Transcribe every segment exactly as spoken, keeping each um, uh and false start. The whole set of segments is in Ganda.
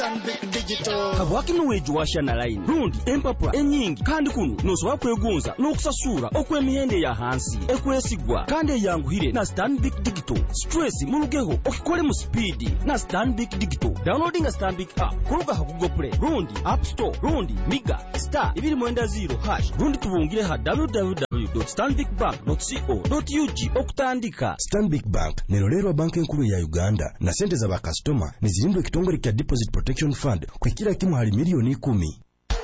Stanbic Digital kabwaki nuweju wa Shana Line rundi empapula enyingi kandi kuno nosobola kwegonza n'okusasura okw'emihende ya hansi ekwesigwa kandi eyanguhire na Stanbic Digital. Stress mulugeho okikole mu speed na Stanbic Digital. Downloading a Stanbic app kuruga ha Google Play rundi App Store rundi Miga star ibiri mwenda zero hash rundi tubungire ha w w w dot stanbic bank dot co dot u g okutandika. Stanbic Bank nerolero banki enkulu ya Uganda na sente za bakastoma nizirindwe kitongole kya Deposit Protection Fund kwekira kimu hali milioni kumi.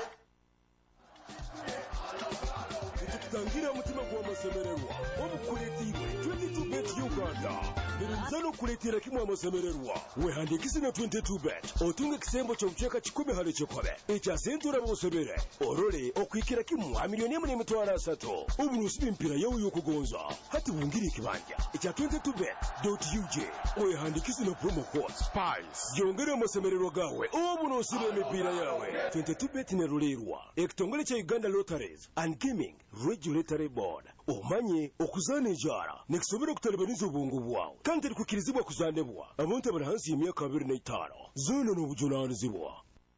Tukitangira mutima kwa masemererwa obukuletirwe twenty-two bet Uganda birinzano kuletira kimwe amasemererwa wehandikisi na twenty-two bet otunge kisembo ky'obukyeka kikumi hali kikobe ekya sentura bosebere orole okwikira kimwe amilioni emu n'emitwalo asatu obunusi b'empira yawe y'okugonza hati bungiri ekibanja ekya twenty-two bet dot u g wehandikisi na promo code SPICE yongera amasemererwa gawe obunusi b'emipiira yawe. Twenty-two bet nerulerwa ekitongole kya Uganda Lotteries and Gaming Regulatory Board. Omanye okuzana ejara nekisobera okutalibaniza obwongo bwawe kandi terikukirizibwa kuzanebwa abantu abali hansi y'emyaka abiri n'etaano zona n'obujunaanizibwa.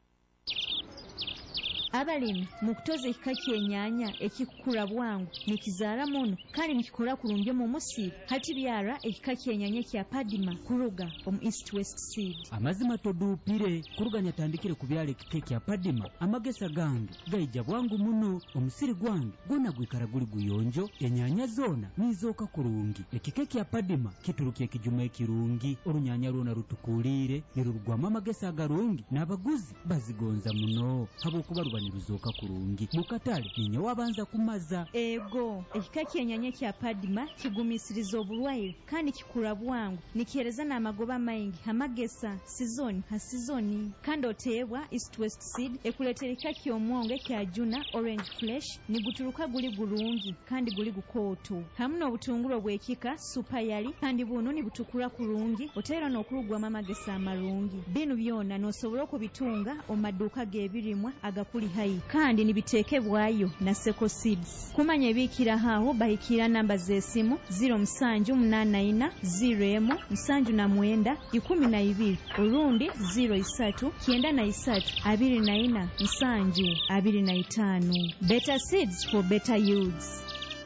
Abalimi mukutoza ekika ky'ennyanya ekikula bwangu nikizaala muno kandi nikikola kulungi mu musiru hati byara ekika ky'ennyanya kya Padima kuruga omu East West Seed. Amazima toduupire kuruganya tandikire ku byala ekika kya Padima amagesa gange gaija bwangu muno omusiri gwange gwona gwikara guli guyonjo ennyanya zona nizooka kulungi. Ekika kya Padima kitulukye ekijuma ekirungi olunyanya lwona rutukuulire nerurugwamu amagesa agalungi n'abaguzi bazigonza muno habwokuba niruzoka kurungi mukatale ninyo wabanza kumaza. Ego ekika ky'ennyanya kya Padima kigumisiriza obulwaire kandi kikula bwangu nikihereza n'amagoba maingi amagesa sizoni ha sizoni kandi oteebwa East West Seed ekuletera ekika ky'omwonge kya Juna Orange Flesh nigutuluka guli gulungi kandi guli gukooto hamu n'obutungulu bw'ekika Super Yali kandi buno nibutukula kurungi oteera n'okulugwamu amagesa amalungi. Bino byona n'osobola okubitunga omumaduuka g'ebirimwa agakuli hai kandi nibiteekebwayo na Seko Seeds. Kumanya ebikira hao bahikira namba z'esimu zero musanju munana ina zero emu musanju na mwenda ikumi na ibiri orundi zero isatu kyenda na isatu abiri na ina musanju abiri na itaano. Better Seeds for better yields.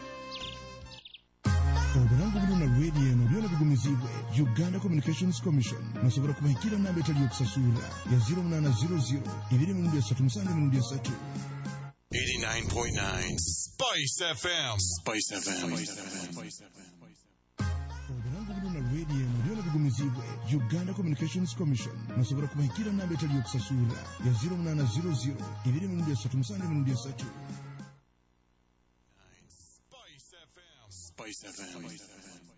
Obulangu buno na radio eno byona bigumizibwe Uganda Communications Commission musobora kubahikira namba etali yokusasula ya zero munana zero zero ibiri mu esatu musange mu esatu. eighty-nine point nine Spice F M. Spice F M. Obulangu buno na radio eno byona bigumizibwe Uganda Communications Commission musobora kubahikira namba etali yokusasula ya zero munana zero zero ibiri mu esatu musange mu esatu. Spice F M. Spice F M.